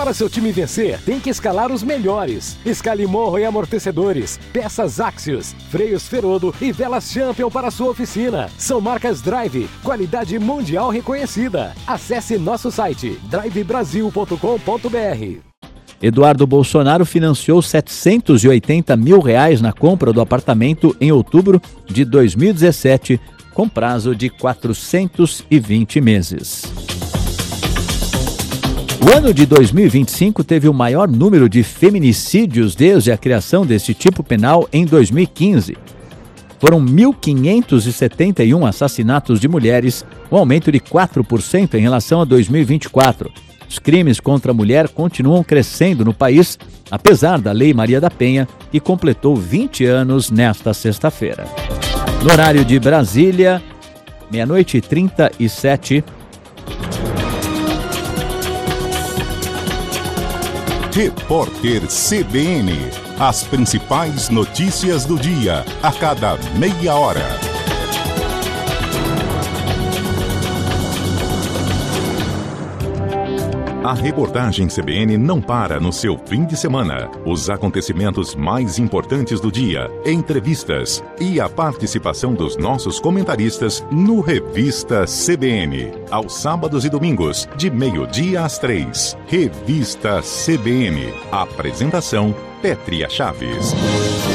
Para seu time vencer, tem que escalar os melhores. Escale morro e amortecedores, peças Axios, freios Ferodo e velas Champion para sua oficina. São marcas Drive, qualidade mundial reconhecida. Acesse nosso site drivebrasil.com.br. Eduardo Bolsonaro financiou R$780 mil na compra do apartamento em outubro de 2017, com prazo de 420 meses. O ano de 2025 teve o maior número de feminicídios desde a criação desse tipo penal em 2015. Foram 1.571 assassinatos de mulheres, um aumento de 4% em relação a 2024. Os crimes contra a mulher continuam crescendo no país, apesar da Lei Maria da Penha, que completou 20 anos nesta sexta-feira. No horário de Brasília, 00:37. Repórter CBN. As principais notícias do dia, a cada meia hora. A reportagem CBN não para no seu fim de semana. Os acontecimentos mais importantes do dia, entrevistas e a participação dos nossos comentaristas no Revista CBN. Aos sábados e domingos, de 12:00 às 3:00. Revista CBN. Apresentação: Pétria Chaves.